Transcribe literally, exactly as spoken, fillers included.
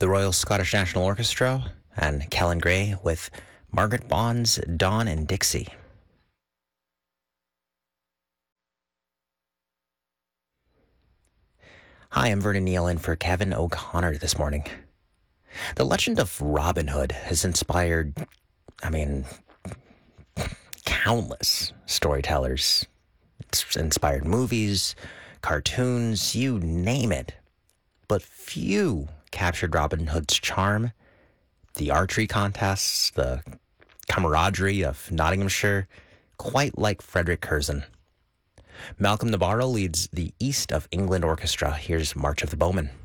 the Royal Scottish National Orchestra and Kellen Gray with Margaret Bond's Dawn and Dixie. Hi, I'm Vernon Neal in for Kevin O'Connor this morning. The legend of Robin Hood has inspired, I mean, countless storytellers. It's inspired movies, cartoons, you name it. But few captured Robin Hood's charm, the archery contests, the camaraderie of Nottinghamshire, quite like Frederick Curzon. Malcolm Nabarro leads the East of England Orchestra. Here's March of the Bowmen.